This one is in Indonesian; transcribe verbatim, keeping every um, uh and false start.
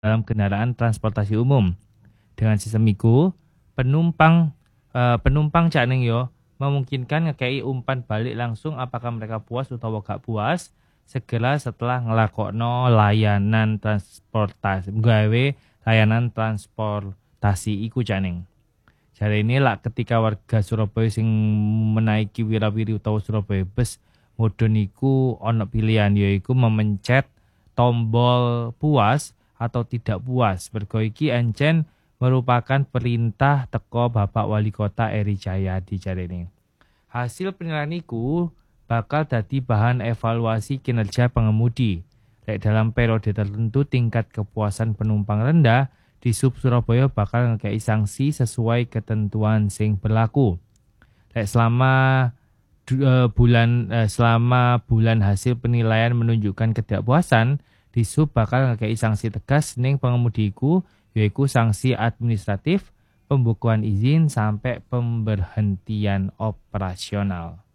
dalam kendaraan transportasi umum. Dengan sistem iku, penumpang eh, penumpang cak ning yo memungkinkan ngekei umpan balik langsung apakah mereka puas utawa gak puas segera setelah ngelakokno layanan transportasi gawe layanan transportasi iku cak ning. Jare ini lah ketika warga Surabaya sing menaiki wirawiri utawa Surabaya Bus mudhun iku ana pilihan yaiku memencet tombol puas atau tidak puas. Mergo iki encen merupakan perintah teko Bapak Wali Kota Eri Cahyadi jarene. Hasil penilaian iku bakal dadi bahan evaluasi kinerja pengemudi. Lek dalam periode tertentu tingkat kepuasan penumpang rendah, di Sub Surabaya bakal ngekei sanksi sesuai ketentuan sing berlaku. Lek selama uh, bulan uh, selama bulan hasil penilaian menunjukkan ketidakpuasan, di Sub bakal ngekei sanksi tegas ning pengemudiku yaitu sanksi administratif, pembukuan izin sampai pemberhentian operasional.